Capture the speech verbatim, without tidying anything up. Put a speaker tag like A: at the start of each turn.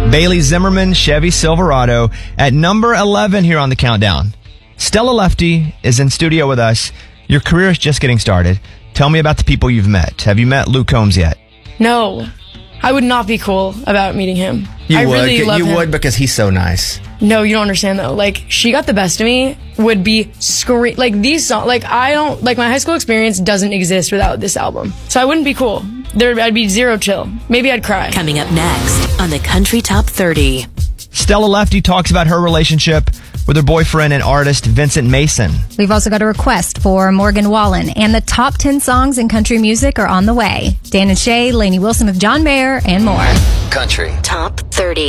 A: Bailey Zimmerman, Chevy Silverado at number eleven here on the countdown. Stella Lefty is in studio with us. Your career is just getting started. Tell me about the people you've met. Have you met Luke Combs yet?
B: No. I would not be cool about meeting him.
C: You
B: I
C: would.
B: really love
C: you
B: him.
C: would because he's so nice.
B: No, you don't understand though. Like, She Got the Best of Me would be scre- like these songs. Like, I don't like my high school experience doesn't exist without this album. So I wouldn't be cool. There, I'd be zero chill. Maybe I'd cry.
D: Coming up next on the Country Top thirty.
A: Stella Lefty talks about her relationship with her boyfriend and artist Vincent Mason.
E: We've also got a request for Morgan Wallen, and the top ten songs in country music are on the way. Dan and Shay, Lainey Wilson with John Mayer, and more.
F: Country
D: Top thirty.